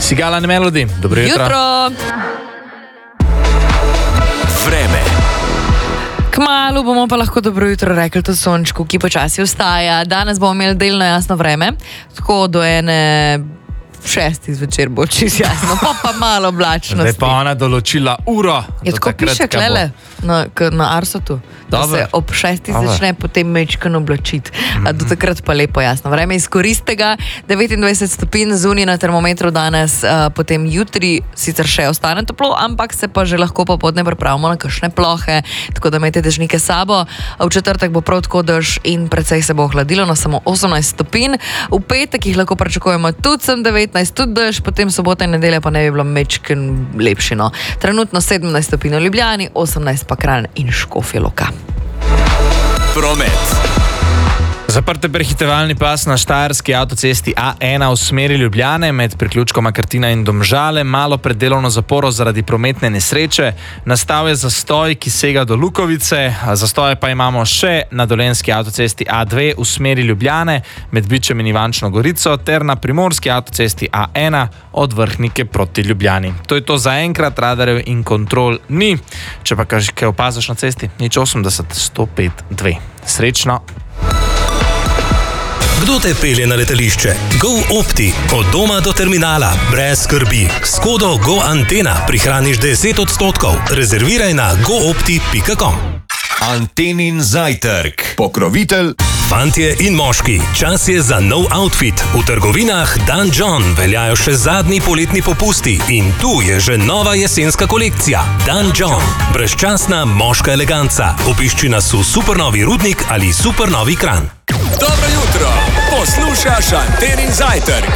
Sigala in Melody, dobro jutro. Vreme. Kmalu bomo pa lahko dobro jutro rekli to sončku, ki počasi vstaja. Danes bomo imeli delno jasno vreme, tako do ene 6 zvečer bo čisto jasno, pa malo oblačnosti. Zdaj pa ona določila uro. Je tako piše klele na Arsotu, da se ob 6 začne potem mečkano oblačiti. Do takrat pa lepo jasno vreme. Izkoriste ga, 29 stopinj zunaj na termometru danes, potem jutri sicer še ostane toplo, ampak se pa že lahko popoldne pripravimo na kakšne plohe, tako da imejte dežnike s sabo. V četrtek bo prav tako dež in precej se bo ohladilo na samo 18 stopinj. V petek jih lahko pričakujemo tudi sem 19, tudi dež, potem sobota in nedelja pa ne bi bilo mečken lepšino. Trenutno 17 stopinj v Ljubljani, 18 pa Kranj in Škofja Loka. Promet. Zaprte prehitevalni pas na štajerski avtocesti A1 v smeri Ljubljane med priključkoma Krtina in Domžale, malo pred delovno zaporo zaradi prometne nesreče. Nastal je zastoj, ki sega do Lukovice, zastoje pa imamo še na dolenjski avtocesti A2 v smeri Ljubljane med Bičem in Ivančno Gorico ter na primorski avtocesti A1 od Vrhnike proti Ljubljani. To je to za enkrat, radarjev in kontrol ni. Če pa kaj opaziš na cesti, nič 80 105 2. Srečno! Kdo te pelje na letališče? GoOpti. Od doma do terminala. Brez skrbi. S kodo GoAntena prihraniš 10%. Rezerviraj na goopti.com. Antenin zajtrk. Pokrovitelj. Fantje in moški, čas je za nov outfit. V trgovinah Dan John veljajo še zadnji poletni popusti in tu je že nova jesenska kolekcija. Dan John. Brezčasna moška eleganca. Obišči nas v Supernovi Rudnik ali Supernovi Kranj. Dobro jutro. Poslušaš Antenin zajtrk.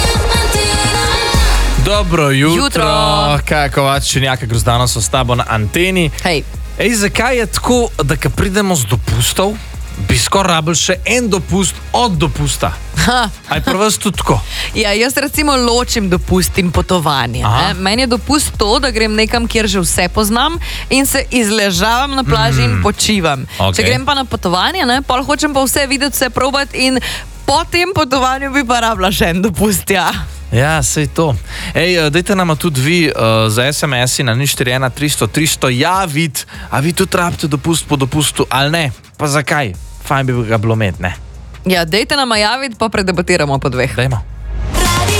Dobro jutro. Kaj Kovač Čenjaka Grozdano so s tabo na anteni. Hej. Zakaj je tako, da ko pridemo z dopustov, bi skoraj rabili še en dopust od dopusta? Ali pa vas tudi tako? Ja, jaz recimo ločim dopust in potovanje. Meni je dopust to, da grem nekam, kjer že vse poznam in se izležavam na plaži in počivam. Okay. Če grem pa na potovanje, pol hočem pa vse videti, vse probati in po tem potovanju bi pa rabila še en dopust, ja. Ja, sej to. Dajte nama tudi vi za SMS-i na 041 300 300 javiti, a vi tudi rabite dopust po dopustu ali ne? Pa zakaj? Fajn bi ga bilo imeti, ne? Ja, dajte nama javiti, pa predebatiramo po dveh. Dajmo.